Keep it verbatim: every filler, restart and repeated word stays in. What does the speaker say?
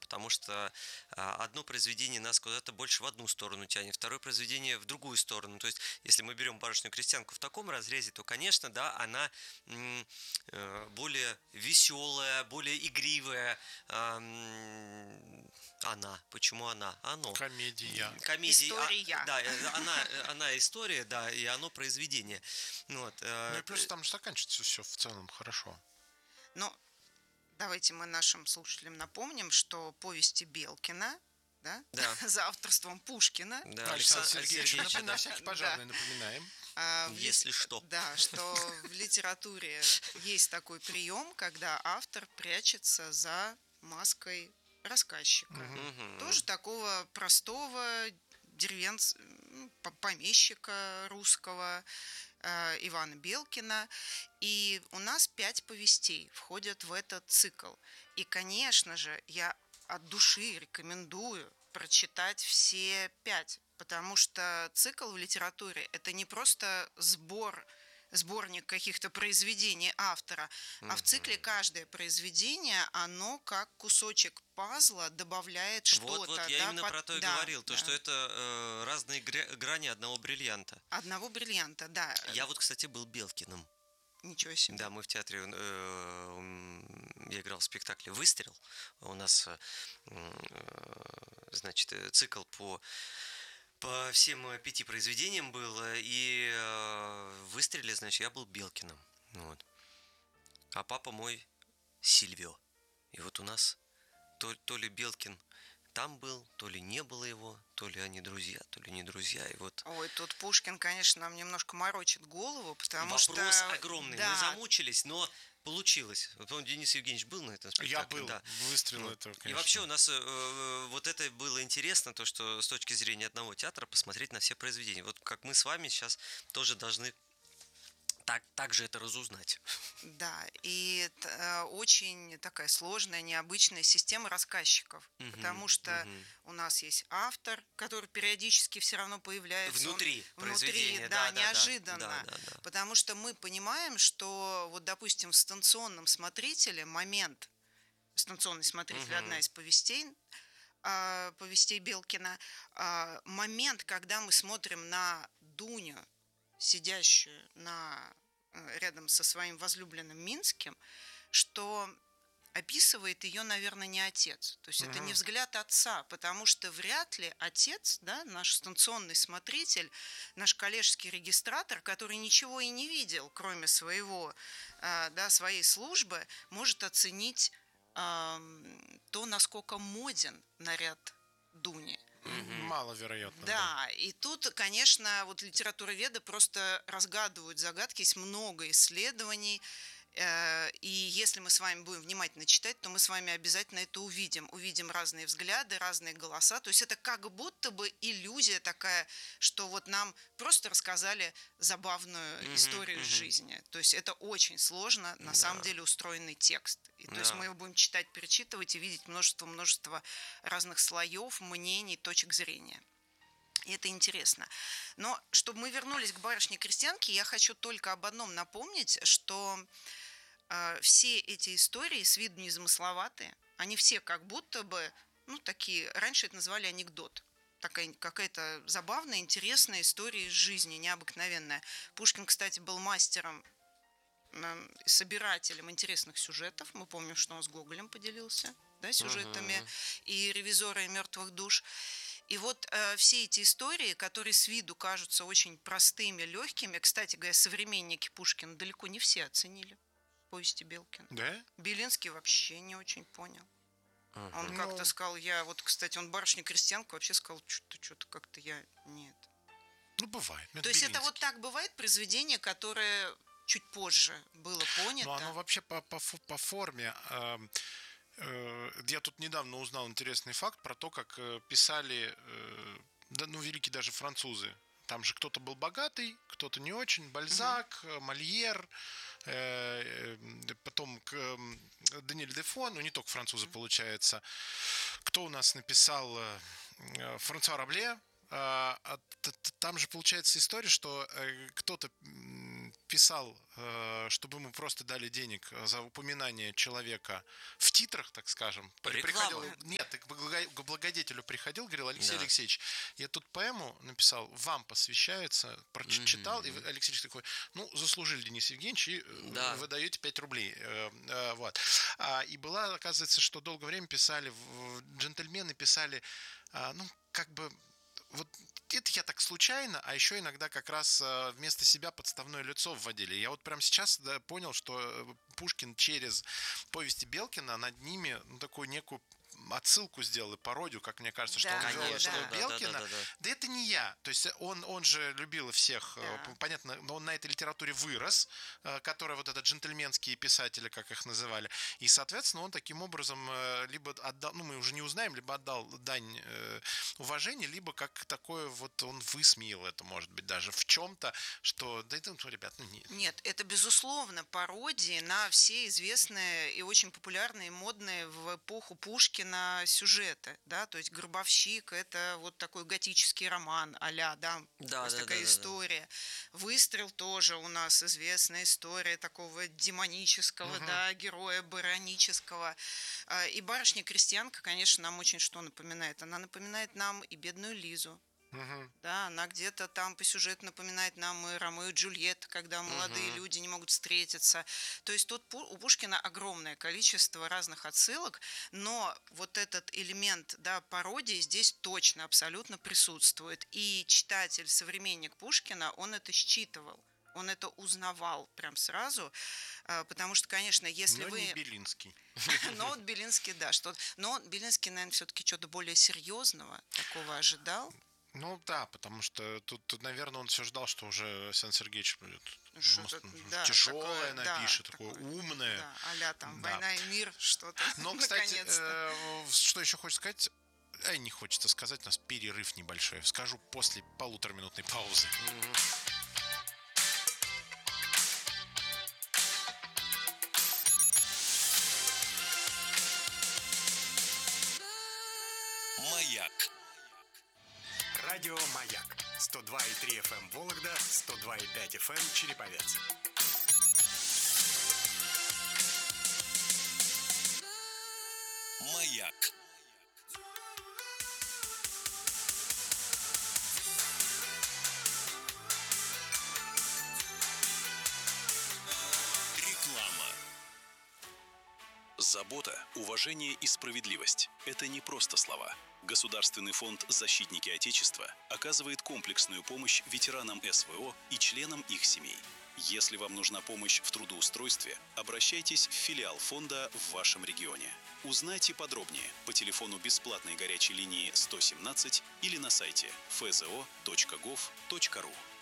потому что одно произведение нас куда-то больше в одну сторону тянет, второе произведение в другую сторону. То есть, если мы берем «Барышню-крестьянку» в таком разрезе, то, конечно, да, она более веселая, более игривая. Она. Почему она? Оно. Комедия. Комедия. История. А, да, она, она история, да, и оно произведение. Вот. Ну и плюс там же заканчивается все в целом хорошо. Ну, давайте мы нашим слушателям напомним, что повести Белкина, да, да. за авторством Пушкина. Да, Александр Сергеевич, Сергеевич, на, на всякий пожарный да. напоминаем. А, Если в, что. Да, что в литературе есть такой прием, когда автор прячется за маской рассказчика. Угу. Тоже такого простого деревенц... помещика русского, Ивана Белкина. И у нас пять повестей входят в этот цикл. И, конечно же, я от души рекомендую прочитать все пять, потому что цикл в литературе – это не просто сбор, сборник каких-то произведений автора, mm-hmm. а в цикле каждое произведение, оно как кусочек пазла добавляет что-то. Вот, вот, я да, именно под... про то и да, говорил, то, да. что это э, разные гра- грани одного бриллианта. Одного бриллианта, да. Я вот, кстати, был Белкиным. Ничего себе. Да, мы в театре, э, я играл в спектакле «Выстрел». У нас, э, значит, цикл по, по всем пяти произведениям был, и э, в «Выстреле», значит, я был Белкиным. Вот. А папа мой Сильвио. И вот у нас то, то ли Белкин там был, то ли не было его, то ли они друзья, то ли не друзья. И вот... Ой, тут Пушкин, конечно, нам немножко морочит голову, потому Вопрос что... Вопрос огромный. Да. Мы замучились, но получилось. Вот он, Денис Евгеньевич, был на этом спектакле? Я был. Да. Выстрел ну, это, конечно. И вообще у нас э, вот это было интересно, то, что с точки зрения одного театра посмотреть на все произведения. Вот как мы с вами сейчас тоже должны так, так же это разузнать. Да, и э, очень такая сложная, необычная система рассказчиков, uh-huh, потому что uh-huh. у нас есть автор, который периодически все равно появляется. Внутри он, произведения. Внутри, да, да, неожиданно. Да, да, да. Потому что мы понимаем, что, вот, допустим, в «Станционном смотрителе» момент, «Станционный смотритель» uh-huh. одна из повестей, э, повестей Белкина, э, момент, когда мы смотрим на Дуню, сидящую на, рядом со своим возлюбленным Минским, что описывает ее, наверное, не отец. То есть угу. это не взгляд отца, потому что вряд ли отец, да, наш станционный смотритель, наш коллежский регистратор, который ничего и не видел, кроме своего, да, своей службы, может оценить э, то, насколько моден наряд Дуни. Маловероятно. Да, да, и тут, конечно, вот литературоведы просто разгадывают загадки, есть много исследований, и если мы с вами будем внимательно читать, то мы с вами обязательно это увидим. Увидим разные взгляды, разные голоса. То есть это как будто бы иллюзия такая, что вот нам просто рассказали забавную mm-hmm, историю mm-hmm. жизни. То есть это очень сложно, на да. самом деле, устроенный текст. И, то да. есть мы его будем читать, перечитывать и видеть множество-множество разных слоев, мнений, точек зрения. И это интересно. Но чтобы мы вернулись к «Барышне-крестьянке», я хочу только об одном напомнить, что э, все эти истории с виду незамысловатые, они все как будто бы, ну, такие, раньше это называли анекдот. Такая какая-то забавная, интересная история из жизни, необыкновенная. Пушкин, кстати, был мастером, э, собирателем интересных сюжетов. Мы помним, что он с Гоголем поделился, да, сюжетами uh-huh. и «Ревизора» и «Мертвых душ». И вот э, все эти истории, которые с виду кажутся очень простыми, легкими, кстати говоря, современники Пушкина далеко не все оценили повести Белкина. Да? Белинский вообще не очень понял. Uh-huh. Он ну... как-то сказал, я вот, кстати, он «Барышня-крестьянка» вообще сказал, что-то, что-то как-то я нет. Ну, бывает. То есть Белинский. Это вот так бывает произведение, которое чуть позже было понято. Ну, оно вообще по, по, по форме... Э... Я тут недавно узнал интересный факт про то, как писали, да, ну, великие даже французы. Там же кто-то был богатый, кто-то не очень. Бальзак, mm-hmm. Мольер, потом Даниэль Дефо, ну, не только французы, mm-hmm. получается. Кто у нас написал? Франсуа Рабле. Там же получается история, что кто-то писал, чтобы ему просто дали денег за упоминание человека в титрах, так скажем. Приходил, нет, к благодетелю приходил, говорил: Алексей да. Алексеевич, я тут поэму написал, вам посвящается, прочитал, mm-hmm. и Алексей Алексеевич такой: ну, заслужили, Денис Евгеньевич, и да. вы даете пять рублей. Вот. И была, оказывается, что долгое время писали, джентльмены писали, ну, как бы, вот это я так случайно, а еще иногда как раз вместо себя подставное лицо вводили. Я вот прямо сейчас да, понял, что Пушкин через повести Белкина над ними ну, такую некую отсылку сделал и пародию, как мне кажется, что да, он вел этого да. Белкина. Да, да, да, да. да это не я. То есть он, он же любил всех, да. понятно, но он на этой литературе вырос, которая вот это джентльменские писатели, как их называли. И, соответственно, он таким образом либо отдал, ну, мы уже не узнаем, либо отдал дань уважения, либо как такое вот он высмеял это, может быть, даже в чем-то, что, да это, ну, ребят, ну, нет. Нет, это, безусловно, пародии на все известные и очень популярные, модные в эпоху Пушкина сюжеты, да, то есть «Гробовщик» — это вот такой готический роман а-ля, да, да, то есть да, такая да, история. Да. «Выстрел» тоже у нас известная история такого демонического, угу. да, героя баронического. И «Барышня-крестьянка», конечно, нам очень что напоминает? Она напоминает нам и «Бедную Лизу». Угу. Да, она где-то там по сюжету напоминает нам и Ромео и Джульетту, когда молодые угу. люди не могут встретиться. То есть тут у Пушкина огромное количество разных отсылок, но вот этот элемент, да, пародии здесь точно, абсолютно присутствует. И читатель, современник Пушкина, он это считывал. Он это узнавал прям сразу, потому что, конечно, если но вы... Но не Белинский. Но вот Белинский, да, что... Но Белинский, наверное, все-таки что-то более серьезного такого ожидал. Ну да, потому что тут, тут, наверное, он все ждал, что уже Александр Сергеевич что-то, да, тяжелое такое, напишет, да, такое, такое умное. Да, а-ля там да. «Война и мир», что-то. Но, кстати, э, что еще хочется сказать, э, не хочется сказать, у нас перерыв небольшой. Скажу после полутораминутной паузы. Маяк. Радио «Маяк». сто два и три эф эм Вологда, сто два и пять эф эм Череповец. Маяк. Реклама. Забота, уважение и справедливость – это не просто слова. Государственный фонд «Защитники Отечества» оказывает комплексную помощь ветеранам эс вэ о и членам их семей. Если вам нужна помощь в трудоустройстве, обращайтесь в филиал фонда в вашем регионе. Узнайте подробнее по телефону бесплатной горячей линии сто семнадцать или на сайте эф зэ о точка гов точка ру.